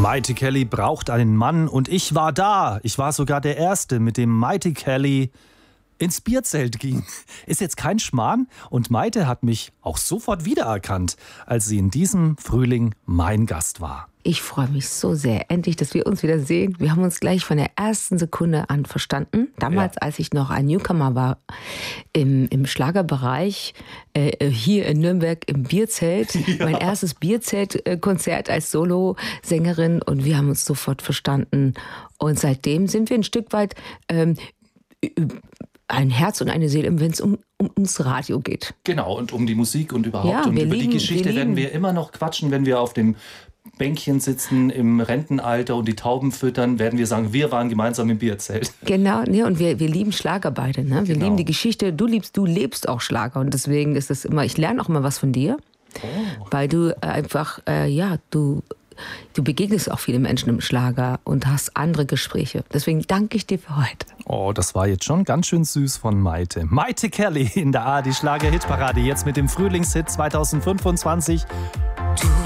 Maite Kelly braucht einen Mann und ich war da. Ich war sogar der Erste, mit dem Maite Kelly ins Bierzelt ging. Ist jetzt kein Schmarrn und Maite hat mich auch sofort wiedererkannt, als sie in diesem Frühling mein Gast war. Ich freue mich so sehr, endlich, dass wir uns wieder sehen. Wir haben uns gleich von der ersten Sekunde an verstanden. Damals, als ich noch ein Newcomer war im Schlagerbereich, hier in Nürnberg im Bierzelt. Ja. Mein erstes Bierzeltkonzert als Solosängerin und wir haben uns sofort verstanden. Und seitdem sind wir ein Stück weit ein Herz und eine Seele, wenn es ums Radio geht. Genau, und um die Musik und überhaupt. Und über die Geschichte werden wir immer noch quatschen, wenn wir auf dem Bänkchen sitzen im Rentenalter und die Tauben füttern, werden wir sagen, wir waren gemeinsam im Bierzelt. Genau, ne, und wir lieben Schlager beide. Ne? Wir lieben die Geschichte. Du lebst auch Schlager und deswegen ist es immer, ich lerne auch immer was von dir, weil du einfach, du begegnest auch viele Menschen im Schlager und hast andere Gespräche. Deswegen danke ich dir für heute. Oh, das war jetzt schon ganz schön süß von Maite. Maite Kelly in der ARD Schlager-Hitparade, jetzt mit dem Frühlingshit 2025.